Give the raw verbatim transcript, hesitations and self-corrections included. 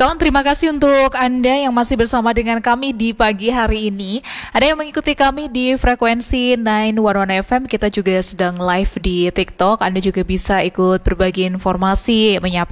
kawan, terima kasih untuk Anda yang masih bersama dengan kami di pagi hari ini. Ada yang mengikuti kami di frekuensi sembilan satu satu F M, kita juga sedang live di TikTok. Anda juga bisa ikut berbagi informasi, menyapa